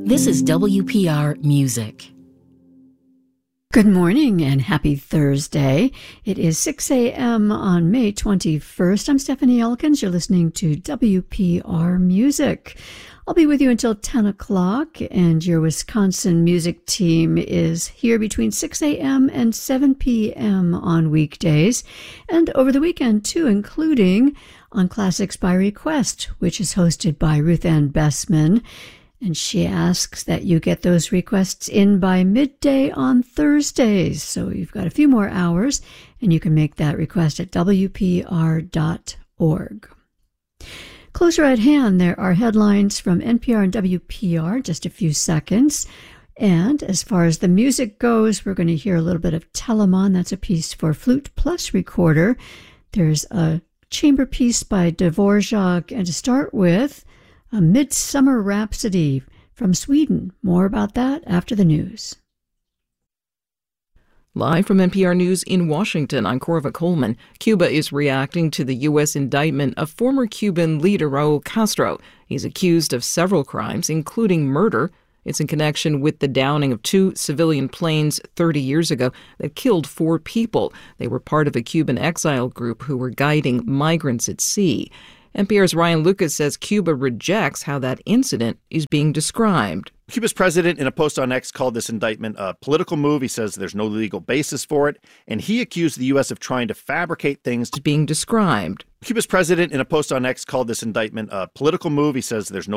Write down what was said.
This is WPR Music. Good morning and happy Thursday. It is 6 a.m. on May 21st. I'm Stephanie Elkins. You're listening to WPR Music. I'll be with you until 10 o'clock, and your Wisconsin music team is here between 6 a.m. and 7 p.m. on weekdays, and over the weekend too, including on Classics by Request, which is hosted by Ruth Ann Bessman. And she asks that you get those requests in by midday on Thursdays. So you've got a few more hours, and you can make that request at WPR.org. Closer at hand, there are headlines from NPR and WPR, just a few seconds. And as far as the music goes, we're going to hear a little bit of Telemann. That's a piece for flute plus recorder. There's a chamber piece by Dvorak, and to start with, a Midsummer Rhapsody from Sweden. More about that after the news. Live from NPR News in Washington, I'm Corva Coleman. Cuba is reacting to the U.S. indictment of former Cuban leader Raul Castro. He's accused of several crimes, including murder. It's in connection with the downing of 2 civilian planes 30 years ago that killed 4 people. They were part of a Cuban exile group who were guiding migrants at sea. NPR's Ryan Lucas says Cuba rejects how that incident is being described. Cuba's president, in a post on X, called this indictment a political move. He says there's no legal basis for it, and he accused the U.S. of trying to fabricate things. Being described. Cuba's president, in a post on X, called this indictment a political move. He says there's no